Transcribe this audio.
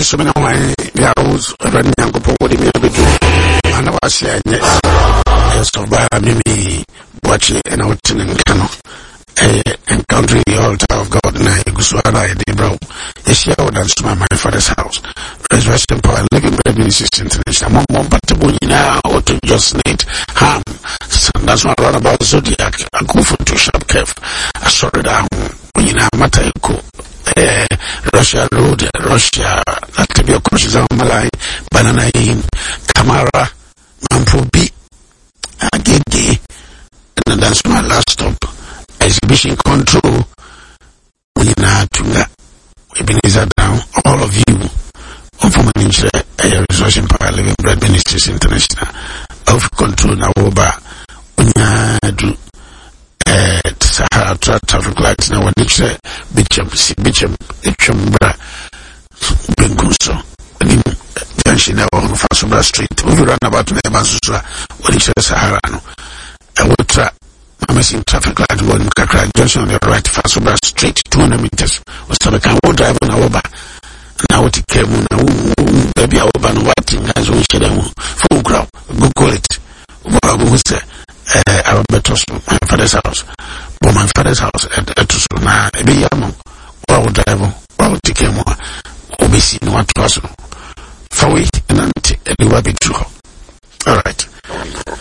so many hours running and go what me and I was saying yes so by me watching and out in Kano encountering the altar of God and I go so I did bro yes yeah that's my father's house Resurrection Power Living Bread Ministries International mom but now to just need ham so that's what I run about Zodiac I go for to shop kef I saw it down when you know matter Russia Road, Russia, that to be a cautious on Malay, Banana in Camara, Mampobi, Agege, and that's my last stop. Exhibition control, Tunga, Ebenezer down, all of you, from an inch, Resurrection Power Living Bread Ministries International, of control Nawoba, Unyadu. Sahara traffic lights now when it's Bicham Bra Benguso Junction now on Fasubra Street. We run about Nebasusra when it's Sahara. I will try my missing traffic light going Kakra Junction on the right, Fasubra Street, 200 meters. Was to become one drive on Aoba. Now it came on baby Aoba no waiting as we should have full crowd. Go call it. Our better my father's house. But my father's house at Tusuna, a big yamon, or driver, or ticket more, or be seen what was for we and anti, and you will be true. All right.